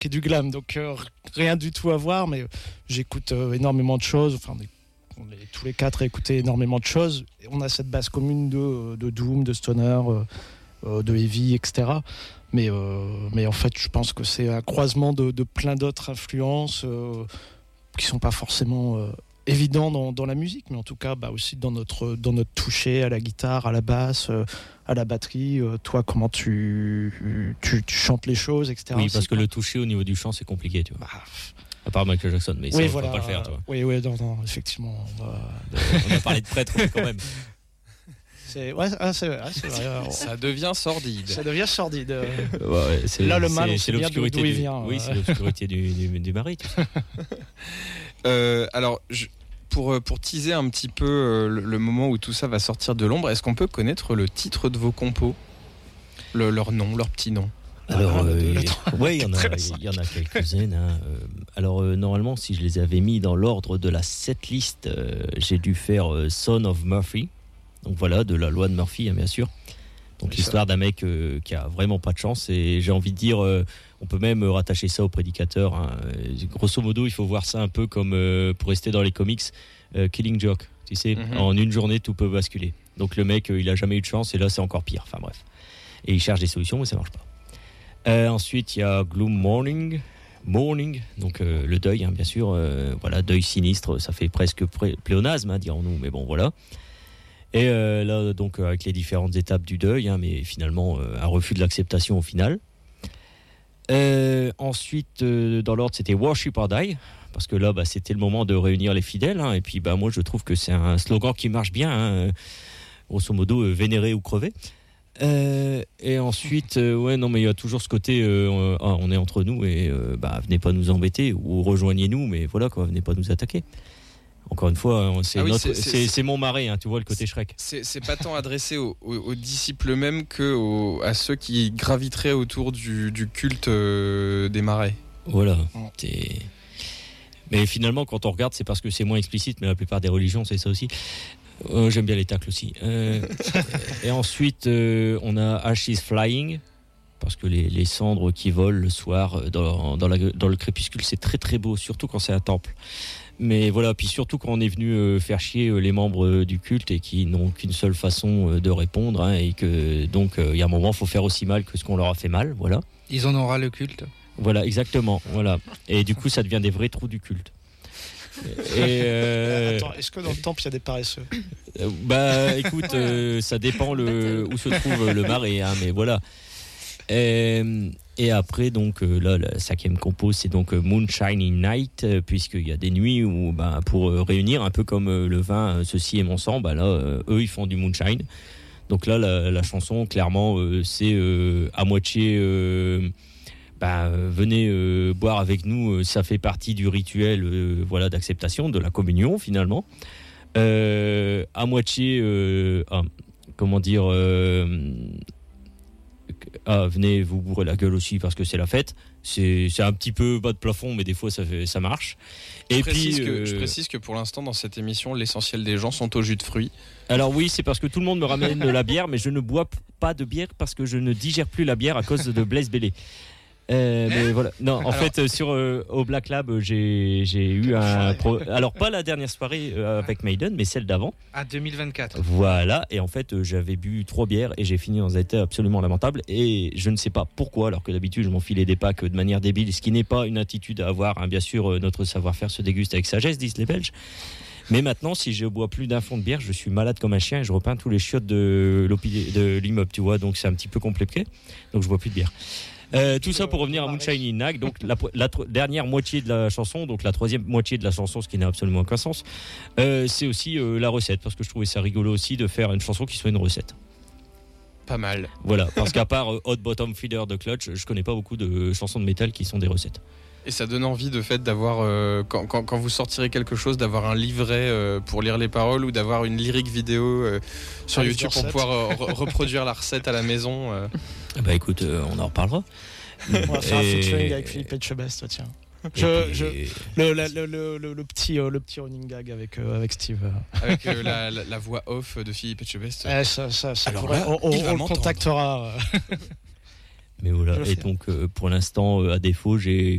qui est du glam, donc rien du tout à voir, mais j'écoute énormément de choses, enfin on est tous les quatre à écouter énormément de choses, et on a cette base commune de doom, de stoner, de heavy, etc. Mais en fait, je pense que c'est un croisement de plein d'autres influences qui sont pas forcément évidents dans la musique, mais en tout cas aussi dans notre toucher, à la guitare, à la basse, à la batterie. Toi, comment tu chantes les choses, etc. Oui, parce que le toucher au niveau du chant, c'est compliqué, tu vois. À part Michael Jackson, mais ça, on va pas le faire, tu vois. Oui, non, effectivement. On a parlé de prêtre, mais quand même. C'est vrai. Ça devient sordide. Ouais, là, le mal, c'est bien d'où il vient. Oui, c'est l'obscurité du mari. Tu sais. Alors, pour teaser un petit peu le moment où tout ça va sortir de l'ombre, est-ce qu'on peut connaître le titre de vos compos, leur nom, leur petit nom? Alors, oui, il y en a quelques-unes. Alors, normalement, si je les avais mis dans l'ordre de la setlist, j'ai dû faire Son of Murphy. Donc voilà, de la loi de Murphy, bien sûr. Donc l'histoire d'un mec qui a vraiment pas de chance. Et j'ai envie de dire, on peut même rattacher ça au prédicateur. Grosso modo, il faut voir ça un peu comme, pour rester dans les comics, Killing Joke. Tu sais, en une journée, tout peut basculer. Donc le mec, il a jamais eu de chance et là, c'est encore pire. Enfin bref. Et il cherche des solutions, mais ça marche pas. Ensuite, il y a Gloom Morning, donc le deuil, bien sûr. Voilà, deuil sinistre, ça fait presque pléonasme, dirons-nous, mais bon, voilà. Et là, donc, avec les différentes étapes du deuil, mais finalement, un refus de l'acceptation au final. Ensuite, dans l'ordre, c'était Worship or Die, parce que là, c'était le moment de réunir les fidèles. Et puis, moi, je trouve que c'est un slogan qui marche bien. Grosso modo, vénérer ou crever. Et ensuite, mais il y a toujours ce côté, on est entre nous et venez pas nous embêter ou rejoignez-nous, mais voilà quoi, venez pas nous attaquer. Encore une fois, c'est mon marais, tu vois le côté Shrek. C'est pas tant adressé aux disciples eux-mêmes que à ceux qui graviteraient autour du culte des marais. Voilà. Mais finalement, quand on regarde, c'est parce que c'est moins explicite, mais la plupart des religions, c'est ça aussi. J'aime bien les tacles aussi. Et ensuite, on a Ashes Flying, parce que les cendres qui volent le soir dans le crépuscule, c'est très très beau, surtout quand c'est un temple. Mais voilà, puis surtout quand on est venu faire chier les membres du culte et qui n'ont qu'une seule façon de répondre, et que donc il y a un moment, il faut faire aussi mal que ce qu'on leur a fait mal, voilà. Ils en aura le culte. Voilà, exactement, voilà. Et du coup, ça devient des vrais trous du culte. Attends, est-ce que dans le temple il y a des paresseux? Écoute, ça dépend où se trouve le marais, mais voilà. Et après, donc là, la cinquième compo, c'est donc Moonshiny Night, puisqu'il y a des nuits où, pour réunir, un peu comme le vin, ceci est mon sang, eux, ils font du moonshine. Donc là, la chanson, clairement, c'est à moitié... venez boire avec nous, ça fait partie du rituel d'acceptation, de la communion, finalement. À moitié... venez vous bourrer la gueule aussi parce que c'est la fête. C'est un petit peu bas de plafond, mais des fois ça marche. Je précise que pour l'instant dans cette émission, l'essentiel des gens sont au jus de fruits. Alors oui, c'est parce que tout le monde me ramène de la bière, mais je ne bois pas de bière parce que je ne digère plus la bière à cause de Blaise Bellé. Mais voilà. Non, en fait, au Black Lab, j'ai eu alors pas la dernière soirée avec Maiden, mais celle d'avant. À 2024. Voilà. Et en fait, j'avais bu 3 bières et j'ai fini dans un état absolument lamentable. Et je ne sais pas pourquoi, alors que d'habitude, je m'enfilais des packs de manière débile, ce qui n'est pas une attitude à avoir. Bien sûr, notre savoir-faire se déguste avec sagesse, disent les Belges. Mais maintenant, si je bois plus d'un fond de bière, je suis malade comme un chien et je repeins tous les chiottes de l'immeuble, tu vois. Donc c'est un petit peu compliqué. Donc je bois plus de bière. Tout ça pour revenir à Moonshiny Night, donc la dernière moitié de la chanson, donc la troisième moitié de la chanson, ce qui n'a absolument aucun sens, c'est aussi la recette, parce que je trouvais ça rigolo aussi de faire une chanson qui soit une recette. Pas mal. Voilà, parce qu'à part Hot Bottom Feeder de Clutch, je connais pas beaucoup de chansons de métal qui sont des recettes. Et ça donne envie de fait d'avoir, quand vous sortirez quelque chose, d'avoir un livret pour lire les paroles ou d'avoir une lyrique vidéo sur YouTube pour pouvoir reproduire la recette à la maison. Écoute, on en reparlera. On va faire un featuring avec Philippe Etchebest, tiens. Le petit running gag avec Steve. Avec la voix off de Philippe Etchebest. Ça alors pourrait, là, on le contactera. Mais voilà. Je le Et fais. donc, pour l'instant, à défaut, j'ai